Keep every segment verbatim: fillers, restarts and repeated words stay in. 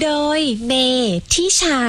โดยเมทิชา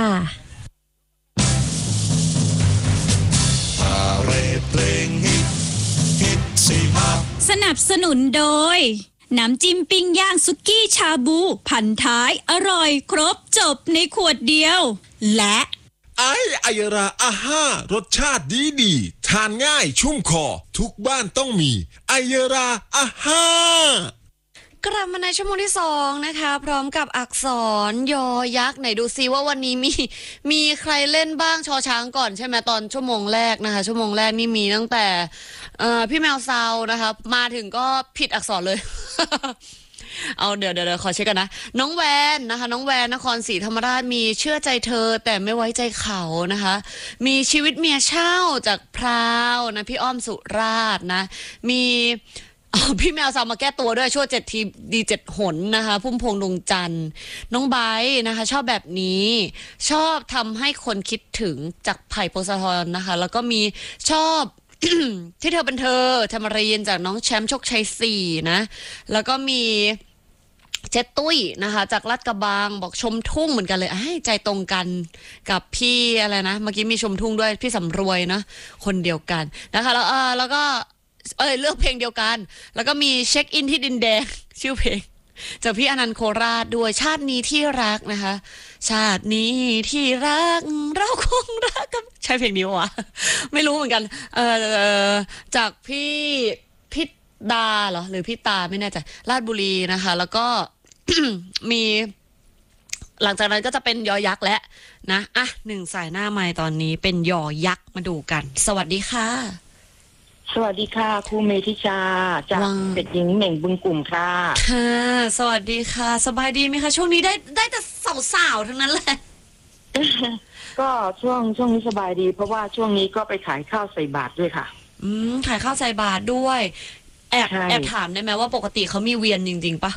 สนับสนุนโดยน้ำจิ้มปิ้งย่างสุกี้ชาบูพันท้ายอร่อยครบจบในขวดเดียวและไอไอราอาห้ารสชาติดีดีทานง่ายชุ่มคอทุกบ้านต้องมีไอราอาห้ากลับมาในชั่วโมงที่สองนะคะพร้อมกับอักษรยอยักษ์ไหนดูซิว่าวันนี้มีมีใครเล่นบ้างชอช้างก่อนใช่ไหมตอนชั่วโมงแรกนะคะชั่วโมงแรกนี่มีตั้งแต่พี่แมวซาวนะคะมาถึงก็ผิดอักษรเลย เอาเดี๋ยวเดี๋ยวขอเช็คกันนะน้องแวนนะคะน้องแวนนครศรีธรรมราชมีเชื่อใจเธอแต่ไม่ไว้ใจเขานะคะมีชีวิตเมียเช่าจากพราวนะพี่อ้อมสุราษฎร์นะมีพี่แมวซาวมาแก้ตัวด้วยชั่วเจ็ดทีดีเจ็ดหนนะคะพุ่มพวงดวงจันทร์น้องไบร์นะคะชอบแบบนี้ชอบทำให้คนคิดถึงจากไผ่โพสทรนะคะแล้วก็มีชอบ ที่เธอเป็นเธอธรรมรีนจากน้องแชมป์โชคชัยสี่นะแล้วก็มีเจตุ้ยนะคะจากลาดกระบังบอกชมทุ่งเหมือนกันเลยใจตรงกันกับพี่อะไรนะเมื่อกี้มีชมทุ่งด้วยพี่สำรวยนะคนเดียวกันนะคะแล้วเออแล้วก็เออเลือกเพลงเดียวกันแล้วก็มีเช็คอินที่ดินแดงชื่อเพลงจากพี่อนันต์โคราชด้วยชาตินี้ที่รักนะคะชาตินี้ที่รักเราคงรักกันใช่เพลงนี้วะไม่รู้เหมือนกันเออจากพี่พิดาเหรอหรือพี่ตาไม่แน่ใจราชบุรีนะคะแล้วก็ มีหลังจากนั้นก็จะเป็นยอยักษ์แล้วนะอ่ะหนึ่งสายหน้าไมค์ตอนนี้เป็นยอยักษ์มาดูกันสวัสดีค่ะสวัสดีค่ะครูเมธิชาจากเด็กหญิงเหม่งบึงกลุ่มค่ะค่ะสวัสดีค่ะสบายดีไหมคะช่วงนี้ได้ได้แต่สาวๆทั้งนั้นแหละก็ช่วงช่วงนี้สบายดีเพราะว่าช่วงนี้ก็ไปขายข้าวใส่บาตรด้วยค่ะอืมขายข้าวใส่บาตรด้วยแอบแอบถามได้ไหมว่าปกติเขามีเวียนจริงๆปะ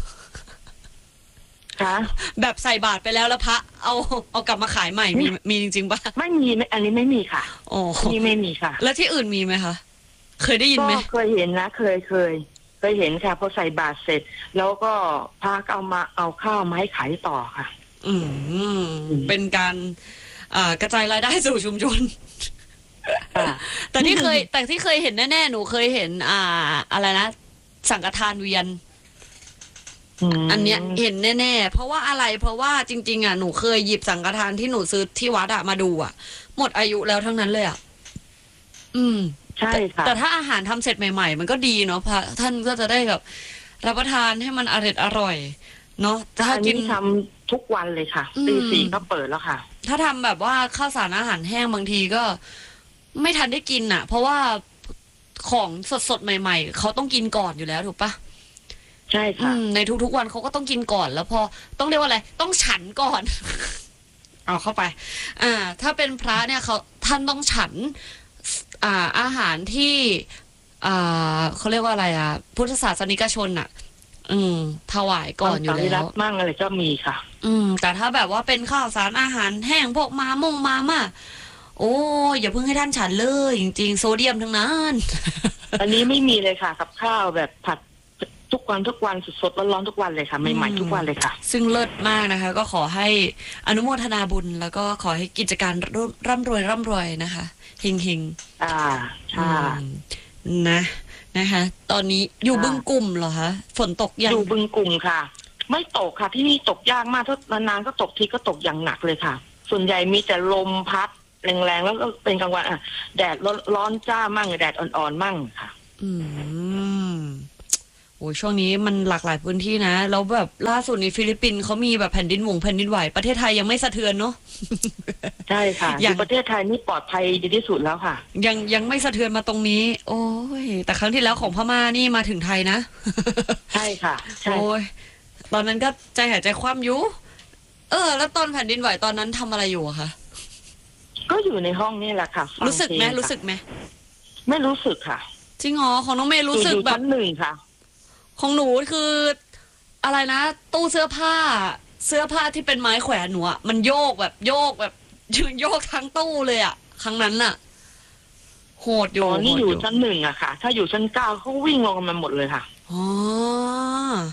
คะแบบใส่บาตรไปแล้วแล้วพระเอาเอากลับมาขายใหม่มีมีจริงๆปะไม่มีอันนี้ไม่มีค่ะโอ้นี่ไม่มีค่ะแล้วที่อื่นมีไหมคะเคยได้ยินไหมเคยเห็นนะเคยเคยเคยเห็นค่ะพอใส่บาตรเสร็จแล้วก็พระเอามาเอาข้าวมาให้ขายต่อค่ะอืมเป็นการอ่ากระจายรายได้สู่ชุมชนแต่ที่เคยแต่ที่เคยเห็นแน่ๆหนูเคยเห็นอ่าอะไรนะสังฆทานเวียนอันเนี้ยเห็นแน่ๆเพราะว่าอะไรเพราะว่าจริงๆอ่ะหนูเคยหยิบสังฆทานที่หนูซื้อที่วัดอะมาดูอ่ะหมดอายุแล้วทั้งนั้นเลยอ่ะอืมใช่ค่ะแต่ถ้าอาหารทำเสร็จใหม่ๆมันก็ดีเนาะพระท่านก็จะได้แบบรับประทานให้มันอร่อยอร่อยเนาะถ้ากินทำทุกวันเลยค่ะตีสี่ก็เปิดแล้วค่ะถ้าทำแบบว่าข้าวสารอาหารแห้งบางทีก็ไม่ทันได้กินอ่ะเพราะว่าของสดๆใหม่ๆเขาต้องกินก่อนอยู่แล้วถูกปะใช่ค่ะในทุกๆวันเขาก็ต้องกินก่อนแล้วพอต้องเรียกว่าอะไรต้องฉันก่อน เอาเข้าไปอ่าถ้าเป็นพระเนี่ยเขาท่านต้องฉันอ่าอาหารที่อ่าเขาเรียกว่าอะไรอ่ะพุทธศาสนิกชนอ่ะอืมถวายก่อนอยู่แล้วมั่งอะไรก็มีค่ะอืมแต่ถ้าแบบว่าเป็นข้าวสารอาหารแห้งพวกมามงมาม่าโอ้อย่าเพิ่งให้ท่านฉันเลยจริงๆโซเดียมทั้งนั้นอันนี้ไม่มีเลยค่ะกับข้าวแบบผัดทุกวันทุกวันสดๆร้อนๆทุกวันเลยค่ะใหม่ๆทุกวันเลยค่ะซึ่งเลิศมากนะคะก็ขอให้อนุโมทนาบุญแล้วก็ขอให้กิจการร่ำรวยร่ำรวยนะคะเฮงเฮงอ่าใช่นะนะคะตอนนี้อยู่บึงกลุ่มเหรอคะฝนตกยังอยู่บึงกลุ่มค่ะไม่ตกค่ะที่นี่ตกยากมากถ้านานๆก็ตกทีก็ตกอย่างหนักเลยค่ะส่วนใหญ่มีแต่ลมพัดแรงๆแล้วก็เป็นกลางวันอ่ะแดดร้อนจ้ามั่งแดดอ่อนๆมั่งค่ะอืมโอ้ช่วงนี้มันหลากหลายพื้นที่นะแล้วแบบล่าสุดในฟิลิปปินส์เขามีแบบแผ่นดินหวงแผ่นดินไหวประเทศไทยยังไม่สะเทือนเนาะใช่ค่ะอย่างประเทศไทยนี่ปลอดภัยดีที่สุดแล้วค่ะยังยังไม่สะเทือนมาตรงนี้โอ้ยแต่ครั้งที่แล้วของพม่านี่มาถึงไทยนะใช่ค่ะโอ้ยตอนนั้นก็ใจหายใจคว่ำอยู่เออแล้วตอนแผ่นดินไหวตอนนั้นทำอะไรอยู่อะคะก็อยู่ในห้องนี่แหละค่ะรู้สึกไหมรู้สึกไหมไม่รู้สึกค่ะจริงเหรอของน้องเมย์รู้สึกแบบหนึ่งค่ะของหนูคืออะไรนะตู้เสื้อผ้าเสื้อผ้าที่เป็นไม้แขวนหนูอะมันโยกแบบโยกแบบโยกทั้งตู้เลยอะครั้งนั้นอะโหดอยู่นี่อยู่ชั้นหนึ่งอะค่ะถ้าอยู่ชั้นเก้าเขาวิ่งลงมาหมดเลยค่ะอ๋อ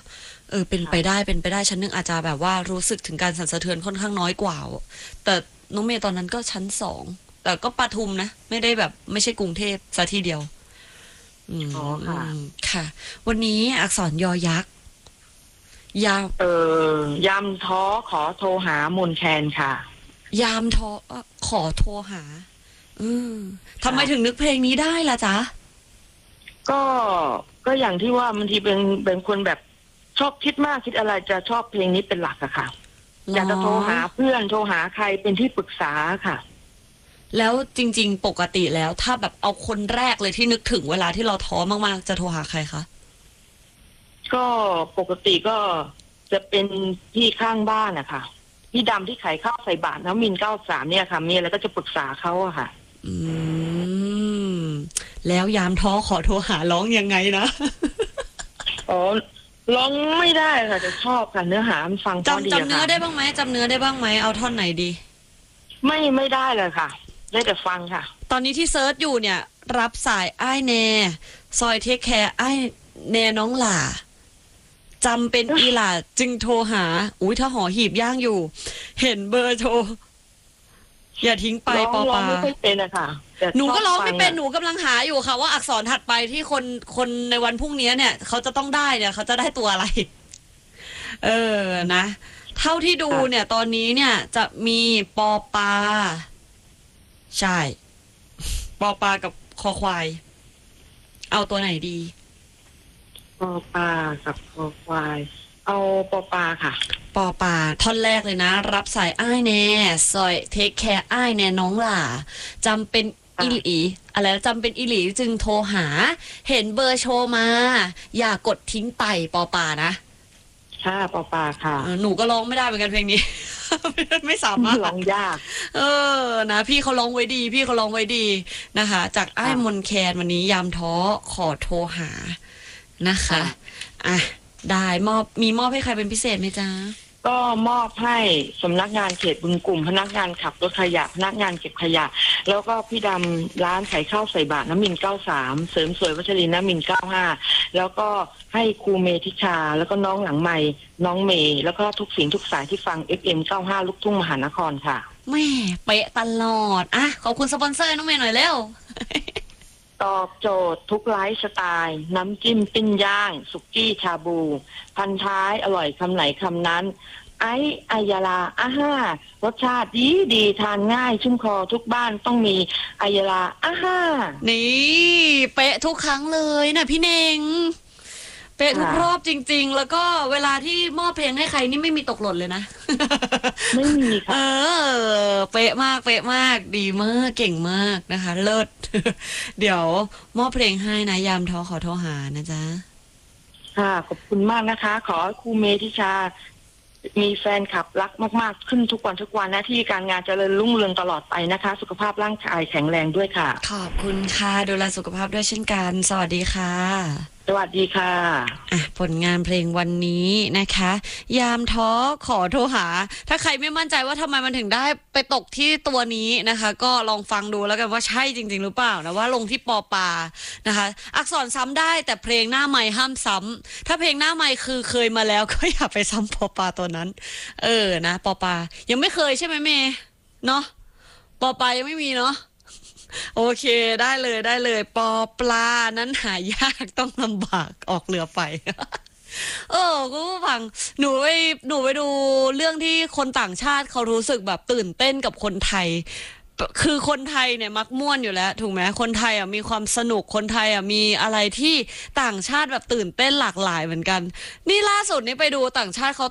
เออเป็นไปได้เป็นไปได้ชั้นหนึ่งอาจจะแบบว่ารู้สึกถึงการสั่นสะเทือนค่อนข้างน้อยกว่าแต่น้องเมย์ตอนนั้นก็ชั้นสองแต่ก็ปทุมนะไม่ได้แบบไม่ใช่กรุงเทพซะทีเดียวอ๋อค่ะค่ะวันนี้อักษรยอยักษ์ยามเออยามท้อขอโทรหามนแคนค่ะยามท้อขอโทรหาอืมทำไมถึงนึกเพลงนี้ได้ล่ะจ๊ะก็ก็อย่างที่ว่าบางทีเป็นเป็นคนแบบชอบคิดมากคิดอะไรจะชอบเพลงนี้เป็นหลักอะค่ะอยากจะโทรหาเพื่อนโทรหาใครเป็นที่ปรึกษาค่ะแล้วจริงๆปกติแล้วถ้าแบบเอาคนแรกเลยที่นึกถึงเวลาที่เราท้อมากๆจะโทรหาใครคะก็ปกติก็จะเป็นพี่ข้างบ้านอะค่ะพี่ดำที่ขายข้าวใส่บาตรน้ำมินเก้าสามเนี่ยค่ะมีอะไรก็จะปรึกษาเขาอะค่ะอืมแล้วยามท้อขอโทรหาร้องยังไงนะอ๋อร้องไม่ได้ค่ะจะชอบค่ะเนื้อหามันฟังพอดีจำจำเนื้อได้บ้างไหมจำเนื้อได้บ้างไหมเอาท่อนไหนดีไม่ไม่ได้เลยค่ะได้แต่ฟังค่ะตอนนี้ที่เซิร์ชอยู่เนี่ยรับสายอ้ายแนซอยเทคแคร์อ้ายแนน้องหล่าจำเป็นอีหล่าจึงโทรหาอุ้ยถ้าหอหีบย่างอยู่เห็นเบอร์โทรอย่าทิ้งไปปอปาไม่ค่อยเป็นอะค่ะหนูก็ร้องไม่เป็นหนูกำลังหาอยู่ค่ะว่าอักษรถัดไปที่คนคนในวันพรุ่งนี้เนี่ยเขาจะต้องได้เนี่ยเขาจะได้ตัวอะไรเออนะเท่าที่ดูเนี่ยตอนนี้เนี่ยจะมีปอปาใช่ปอปากับคอควายเอาตัวไหนดีปอปากับคอควายเอาปอปาค่ะปอปาท่อนแรกเลยนะรับสายอ้ายแน่ซอยเทคแคร์อ้ายแน่น้องหล่าจำเป็นอีหลีอะไรจำเป็นอีหลีจึงโทรหาเห็นเบอร์โชว์มาอย่ากดทิ้งไปปอปานะค่ะปอปาค่ะหนูก็ร้องไม่ได้เหมือนกันเพลงนี้ ไม่สามารถร้องยากเออนะพี่เขาร้องไว้ดีพี่เขาร้องไว้ดีนะคะจากอ้ายมนแคนวันนี้ยามท้อขอโทรหานะคะอ่ะได้มอบมีมอบให้ใครเป็นพิเศษไหมจ๊ะก็มอบให้สำนักงานเขตบึงกลุ่มพนักงานขับรถขยะพนักงานเก็บขยะแล้วก็พี่ดำร้านขายข้าวใส่บาตรน้ำมินเก้าสามเสริมสวยวัชรินทร์น้ำมินเก้าห้าแล้วก็ให้ครูเมธิชาแล้วก็น้องหลังใหม่น้องเมย์แล้วก็ทุกสิ่งทุกสายที่ฟัง เอฟ เอ็ม เก้าห้าลูกทุ่งมหานครค่ะแม่เป๊ะตลอดอ่ะขอบคุณสปอนเซอร์น้องเมย์หน่อยเร็วตอบโจทย์ทุกไลฟ์สไตล์น้ำจิ้มปิ้งย่างสุกี้ชาบูพันท้ายอร่อยคำไหนคำนั้นไอ้อายาลาอาห้ารสชาติดีดีทานง่ายชุ่มคอทุกบ้านต้องมีอายาลาอาห้านี่เป๊ะทุกครั้งเลยนะพี่เน่งเป๊ะทุกรอบจริงๆแล้วก็เวลาที่มอบเพลงให้ใครนี่ไม่มีตกหล่นเลยนะไม่มีค่ะเออเป๊ะมากเป๊ะมากดีมากเก่งมากนะคะเลิศเดี๋ยวมอบเพลงให้นะยามท้อขอโทรหานะจ๊ะค่ะขอบคุณมากนะคะขอครูเมธิชามีแฟนคลับรักมากๆขึ้นทุกวันทุกวันหน้าที่การงานเจริญรุ่งเรืองตลอดไปนะคะสุขภาพร่างกายแข็งแรงด้วยค่ะขอบคุณค่ะดูแลสุขภาพด้วยเช่นกันสวัสดีค่ะสวัสดีค่ะอ่ะผลงานเพลงวันนี้นะคะยามท้อขอโทรหาถ้าใครไม่มั่นใจว่าทำไมมันถึงได้ไปตกที่ตัวนี้นะคะก็ลองฟังดูแล้วกันว่าใช่จริงๆหรือเปล่านะว่าลงที่ปอปานะคะอักษรซ้ำได้แต่เพลงหน้าไมค์ห้ามซ้ำถ้าเพลงหน้าไมค์คือเคยมาแล้วก็อย่าไปซ้ำปอปาตัวนั้นเออนะปอปายังไม่เคยใช่ไหมเมย์เนาะปอปายังไม่มีเนาะโอเคได้เลยได้เลยปอปลานั้นหายากต้องลำบากออกเรือไปเออก็ฟังหนูไปหนูไปดูเรื่องที่คนต่างชาติเขารู้สึกแบบตื่นเต้นกับคนไทยคือคนไทยเนี่ยมักม่วนอยู่แล้วถูกไหมคนไทยอ่ะมีความสนุกคนไทยอ่ะมีอะไรที่ต่างชาติแบบตื่นเต้นหลากหลายเหมือนกันนี่ล่าสุดนี้ไปดูต่างชาติเขา